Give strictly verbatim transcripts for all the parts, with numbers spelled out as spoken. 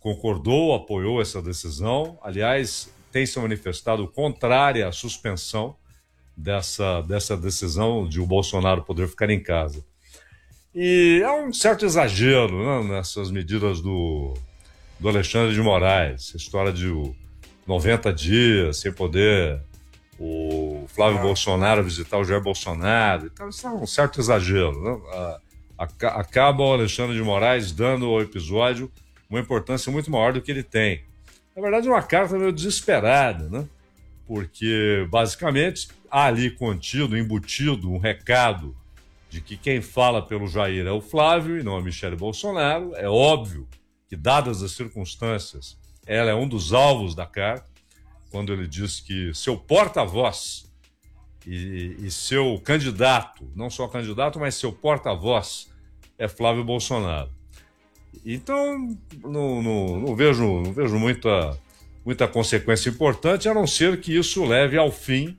concordou, apoiou essa decisão. Aliás, tem se manifestado contrária à suspensão dessa, dessa decisão de o Bolsonaro poder ficar em casa. E é um certo exagero, né, nessas medidas do, do Alexandre de Moraes. Essa história de noventa dias sem poder o Flávio Bolsonaro visitar o Jair Bolsonaro. Então, isso é um certo exagero, né? A, a, acaba o Alexandre de Moraes dando ao episódio uma importância muito maior do que ele tem. Na verdade, é uma carta meio desesperada, né? Porque, basicamente, há ali contido, embutido, um recado de que quem fala pelo Jair é o Flávio e não a Michele Bolsonaro. É óbvio que, dadas as circunstâncias, ela é um dos alvos da carta, quando ele diz que seu porta-voz e, e seu candidato, não só candidato, mas seu porta-voz é Flávio Bolsonaro. Então, não, não, não vejo, não vejo muita, muita consequência importante, a não ser que isso leve ao fim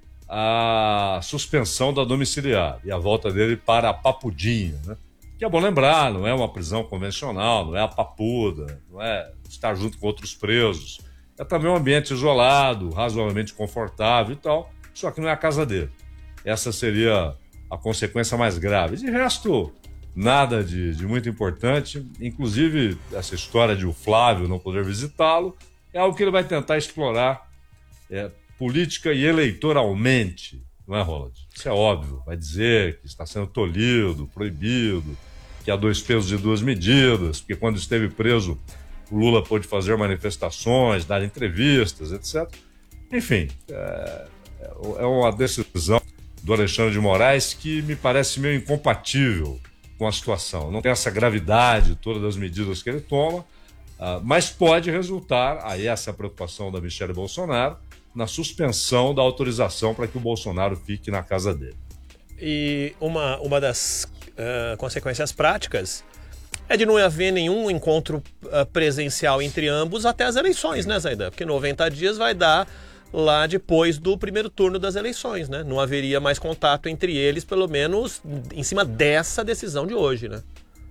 a suspensão da domiciliar e a volta dele para a Papudinha, né? Que é bom lembrar, não é uma prisão convencional, não é a Papuda, não é estar junto com outros presos. É também um ambiente isolado, razoavelmente confortável e tal, só que não é a casa dele. Essa seria a consequência mais grave. De resto, nada de, de muito importante. Inclusive, essa história de o Flávio não poder visitá-lo é algo que ele vai tentar explorar é, política e eleitoralmente, não é, Roland? Isso é óbvio. Vai dizer que está sendo tolhido, proibido, que há dois pesos e duas medidas, porque quando esteve preso o Lula pôde fazer manifestações, dar entrevistas, etcétera. Enfim, é, é uma decisão do Alexandre de Moraes que me parece meio incompatível com a situação. Não tem essa gravidade toda das medidas que ele toma, uh, mas pode resultar, aí essa é a preocupação da Michele Bolsonaro, na suspensão da autorização para que o Bolsonaro fique na casa dele. E uma, uma das uh, consequências práticas é de não haver nenhum encontro uh, presencial entre ambos até as eleições, né, Zaidan? Porque noventa dias vai dar lá depois do primeiro turno das eleições, né? Não haveria mais contato entre eles, pelo menos em cima dessa decisão de hoje, né?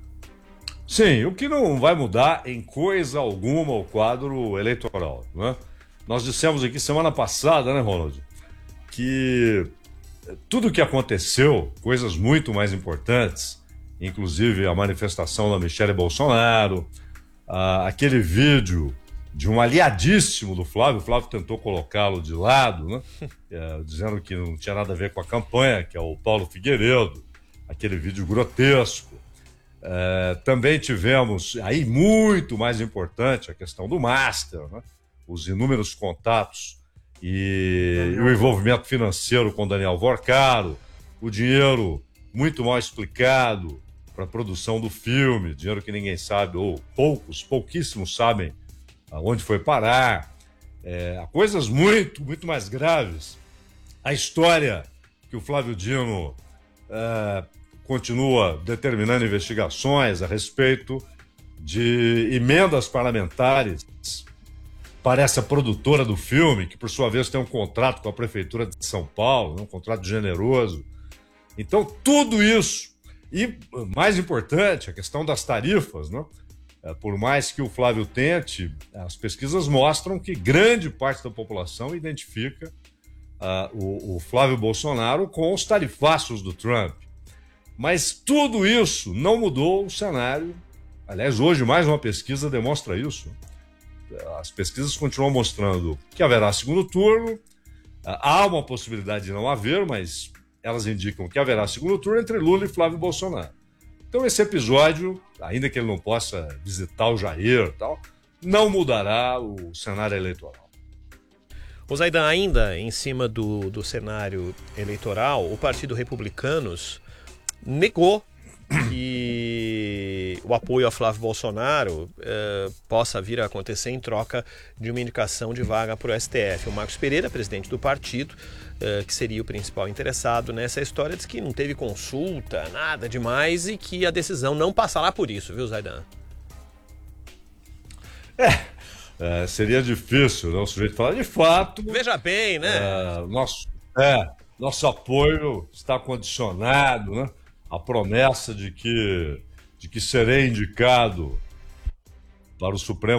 Sim, o que não vai mudar em coisa alguma o quadro eleitoral, né? Nós dissemos aqui semana passada, né, Ronald, que tudo o que aconteceu, coisas muito mais importantes, inclusive a manifestação da Michele Bolsonaro, uh, aquele vídeo de um aliadíssimo do Flávio, o Flávio tentou colocá-lo de lado, né? É, dizendo que não tinha nada a ver com a campanha, que é o Paulo Figueiredo, aquele vídeo grotesco. É, também tivemos, aí muito mais importante, a questão do Master, né? Os inúmeros contatos e, e o envolvimento financeiro com Daniel Vorcaro, o dinheiro muito mal explicado para a produção do filme, dinheiro que ninguém sabe, ou poucos, pouquíssimos sabem aonde foi parar, é, coisas muito, muito mais graves. A história que o Flávio Dino é, continua determinando investigações a respeito de emendas parlamentares para essa produtora do filme, que por sua vez tem um contrato com a Prefeitura de São Paulo, um contrato generoso. Então, tudo isso, e mais importante, a questão das tarifas, né? Por mais que o Flávio tente, as pesquisas mostram que grande parte da população identifica uh, o, o Flávio Bolsonaro com os tarifaços do Trump. Mas tudo isso não mudou o cenário. Aliás, hoje mais uma pesquisa demonstra isso. As pesquisas continuam mostrando que haverá segundo turno. Uh, há uma possibilidade de não haver, mas elas indicam que haverá segundo turno entre Lula e Flávio Bolsonaro. Então esse episódio, ainda que ele não possa visitar o Jair e tal, não mudará o cenário eleitoral. O Zaidan, ainda em cima do, do cenário eleitoral, o Partido Republicanos negou que o apoio a Flávio Bolsonaro eh, possa vir a acontecer em troca de uma indicação de vaga para o S T F. O Marcos Pereira, presidente do partido, eh, que seria o principal interessado nessa história, diz que não teve consulta, nada demais, e que a decisão não passará por isso, viu, Zaidan? É, é seria difícil, né, o sujeito falar de fato. Veja bem, né? É, nosso, é, nosso apoio está condicionado, né? A promessa de que, de que serei indicado para o Supremo